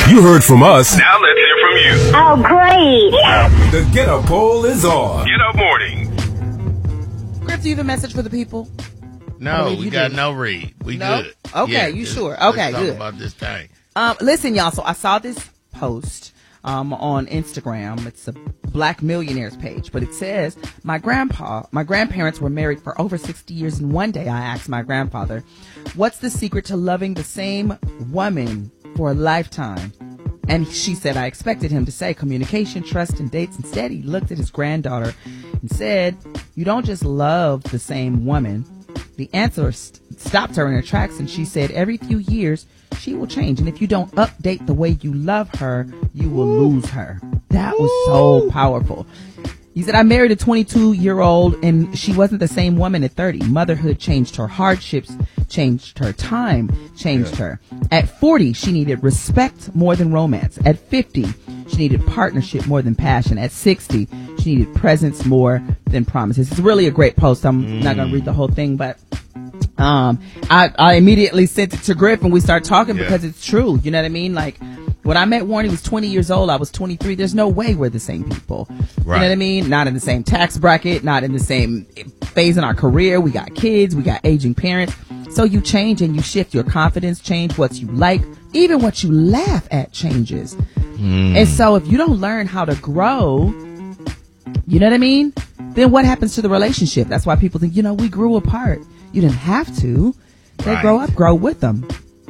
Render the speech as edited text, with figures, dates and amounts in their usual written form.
You heard from us. Now let's hear from you. Oh, great. The Get Up poll is on. Get Up Morning. Griff, do you have a message for the people? No, we got no read. We good. Okay, yeah, you sure? Let's Okay, talk good. about this thing. Listen, y'all. So I saw this post on Instagram. It's a Black Millionaires page, but it says, my grandparents were married for over 60 years, and one day I asked my grandfather, what's the secret to loving the same woman for a lifetime? And she said, I expected him to say communication, trust, and dates. Instead, he looked at his granddaughter and said, you don't just love the same woman. The answer stopped her in her tracks, and she said, every few years, she will change. And if you don't update the way you love her, you will lose her. That was so powerful. He said, I married a 22-year-old, and she wasn't the same woman at 30. Motherhood changed her. Hardships changed her. Time changed her. At 40, she needed respect more than romance. At 50, she needed partnership more than passion. At 60, she needed presence more than promises. It's really a great post. I'm not going to read the whole thing, but I immediately sent it to Griff, and we started talking because it's true. You know what I mean? Like, when I met Warren, he was 20 years old. I was 23. There's no way we're the same people. Right. You know what I mean? Not in the same tax bracket, not in the same phase in our career. We got kids. We got aging parents. So you change and you shift. Your confidence change, what you like, even what you laugh at changes. And so if you don't learn how to grow, you know what I mean? Then what happens to the relationship? That's why people think, we grew apart. You didn't have to. They grow up, grow with them.